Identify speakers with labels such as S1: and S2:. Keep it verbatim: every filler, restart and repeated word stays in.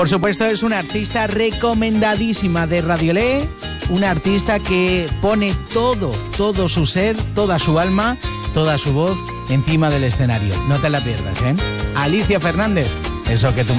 S1: Por supuesto, es una artista recomendadísima de Radiolé, una artista que pone todo, todo su ser, toda su alma, toda su voz encima del escenario. No te la pierdas, ¿eh? Alicia Fernández, eso que tú